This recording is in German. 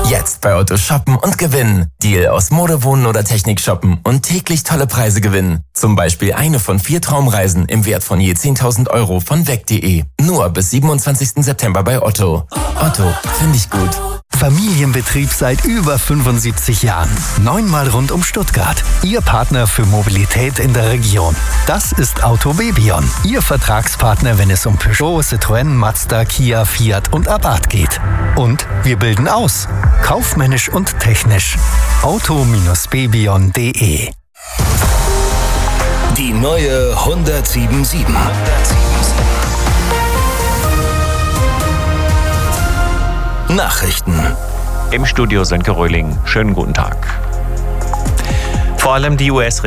Jetzt bei Otto shoppen und gewinnen. Deal aus Mode, Wohnen oder Technik shoppen und täglich tolle Preise gewinnen. Zum Beispiel eine von 4 Traumreisen im Wert von je 10.000 € von weg.de. Nur bis 27. September bei Otto. Otto, finde ich gut. Familienbetrieb seit über 75 Jahren. 9-mal rund um Stuttgart. Ihr Partner für Mobilität in der Region. Das ist Autobebion. Ihr Vertragspartner, wenn es um Peugeot, Citroën, Mazda, Kia, Fiat und Abarth geht. Und wir bilden aus. Kaufmännisch und technisch. auto-bebion.de. Die neue 107.7. Nachrichten. Im Studio Sönke Röhling. Schönen guten Tag. Vor allem die US